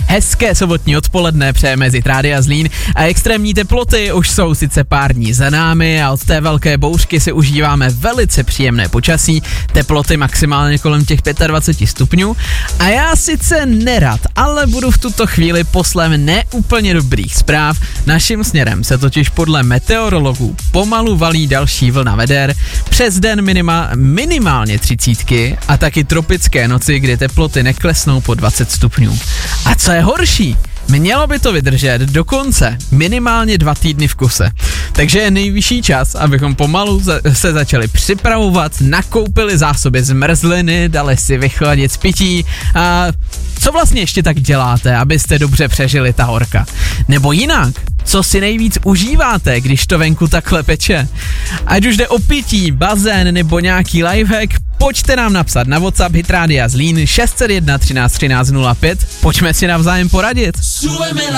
Hezké sobotní odpoledne přejeme z Rádia Zlín a extrémní teploty už jsou sice pár dní za námi a od té velké bouřky si užíváme velice příjemné počasí, teploty maximálně kolem těch 25 stupňů a já sice nerad, ale budu v tuto chvíli poslem neúplně dobrých zpráv. Naším směrem se totiž podle meteorologů pomalu valí další vlna veder, přes den minimálně 30 a taky tropické noci, kdy teploty neklesnou po 20 stupňů. A co je horší, mělo by to vydržet dokonce minimálně 2 týdny v kuse. Takže je nejvyšší čas, abychom pomalu se začali připravovat, nakoupili zásoby zmrzliny, dali si vychladit z pití a co vlastně ještě tak děláte, abyste dobře přežili ta horka? Nebo jinak, co si nejvíc užíváte, když to venku takhle peče? Ať už jde o pití, bazén nebo nějaký lifehack, pojďte nám napsat na WhatsApp Hit Rádia Zlín 601 13 13 05, pojďme si navzájem poradit.